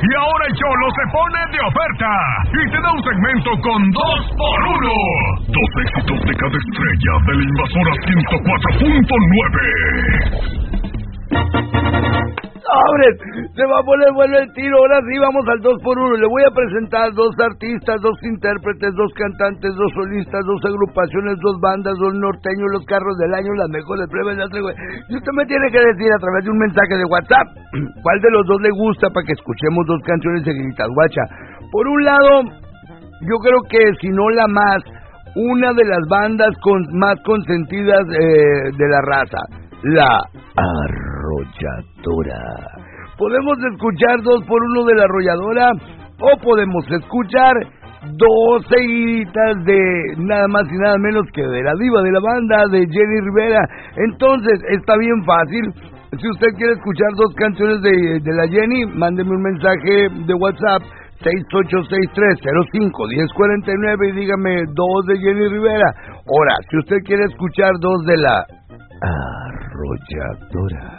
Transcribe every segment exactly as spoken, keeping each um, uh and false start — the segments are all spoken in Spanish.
Y ahora el Cholo se pone de oferta y te da un segmento con dos por uno. Dos éxitos de cada estrella de la Invasora ciento cuatro punto nueve. ¡Hombre! Se va a poner bueno el tiro. Ahora sí vamos al dos por uno. Le voy a presentar dos artistas, dos intérpretes, dos cantantes, dos solistas, dos agrupaciones, dos bandas, dos norteños, los carros del año, las mejores pruebas. Y usted me tiene que decir a través de un mensaje de WhatsApp cuál de los dos le gusta para que escuchemos dos canciones seguiditas. Guacha, por un lado, yo creo que si no la más, una de las bandas con, más consentidas eh, de la raza, La Arrolladora. Podemos escuchar dos por uno de La Arrolladora o podemos escuchar dos seguiditas de nada más y nada menos que de la diva de la banda, de Jenny Rivera. Entonces, está bien fácil. Si usted quiere escuchar dos canciones de, de la Jenny, mándeme un mensaje de WhatsApp seis ocho seis tres cero cinco uno cero cuatro nueve y dígame dos de Jenny Rivera. Ahora, si usted quiere escuchar dos de La Arrolladora,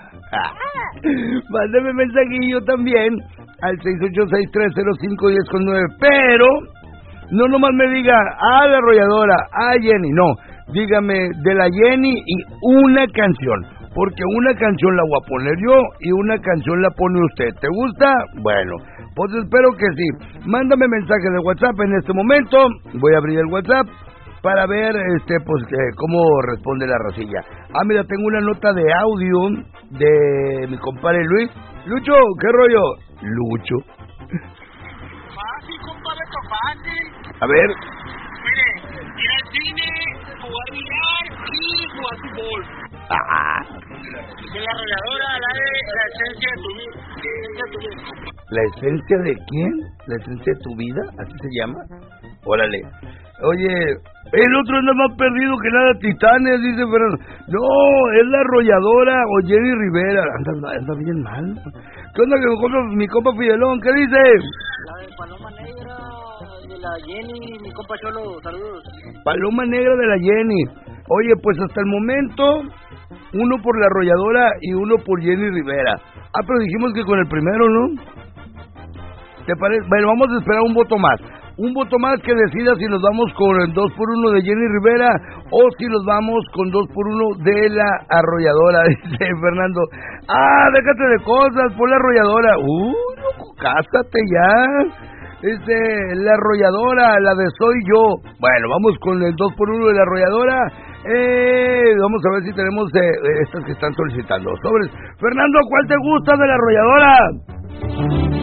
mándeme mensajillo también al seis ocho seis tres cero cinco uno cero nueve. Pero no nomás me diga a La Arrolladora, a Jenny, no, dígame de la Jenny y una canción, porque una canción la voy a poner yo y una canción la pone usted. ¿Te gusta? Bueno, pues espero que sí. Mándame mensaje de WhatsApp en este momento. Voy a abrir el WhatsApp para ver este pues eh, cómo responde la racilla. Ah, mira, tengo una nota de audio de mi compadre Luis. Lucho, ¿qué rollo? Lucho. Fácil, compadre, fácil. A ver. Mire, ir al cine, jugar billar y jugar fútbol. Ah. De La Arrolladora, la de la esencia de tu vida. ¿La esencia de quién? ¿La esencia de tu vida? ¿Así se llama? Órale. Oye, el otro anda más perdido que nada, Titanes, dice Fernando. No, es La Arrolladora o Jenny Rivera. Anda, anda bien mal. ¿Qué onda que mi, mi compa Fidelón? ¿Qué dice? La de Paloma Negra, de la Jenny, mi compa Cholo, saludos. Paloma Negra de la Jenny. Oye, pues hasta el momento, uno por La Arrolladora y uno por Jenny Rivera. Ah, pero dijimos que con el primero, ¿no? ¿Te parece? Bueno, vamos a esperar un voto más. Un voto más que decida si nos vamos con el dos por uno de Jenny Rivera o si nos vamos con dos por uno de La Arrolladora, dice Fernando. Ah, déjate de cosas, por La Arrolladora. Uh, loco, cásate ya. Este, La Arrolladora, la de Soy Yo. Bueno, vamos con el dos por uno de La Arrolladora. Eh, vamos a ver si tenemos eh, estas que están solicitando. Sobres. Fernando, ¿cuál te gusta de La Arrolladora?